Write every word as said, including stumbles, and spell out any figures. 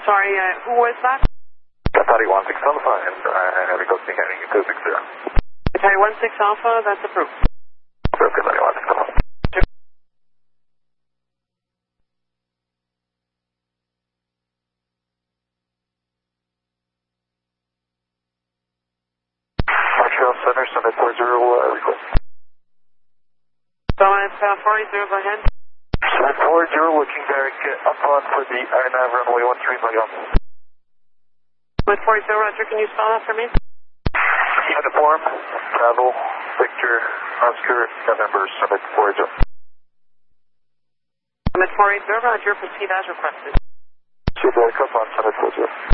Sorry, uh, who was that? Qatari one six Alpha and uh, requesting heading two six zero. Qatari one six Alpha, that's approved. Approved, Qatari one six Alpha. Montreal Center, Summit four zero, uh, request. Summit uh, four zero, go ahead. Summit four zero, looking direct uh, up on for the I N A V runway one three million. Summit four zero, Roger, can you spell that for me? Uniform, travel, Victor, Oscar, November, Summit four zero. Summit four zero, Roger, proceed as requested. Super, up on Summit four zero.